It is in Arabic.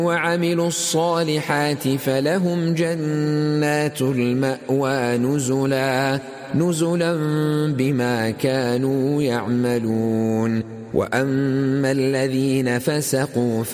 وعملوا الصالحات فلهم جنات المأوى نزلا بما كانوا يعملون. وأما الذين فسقوا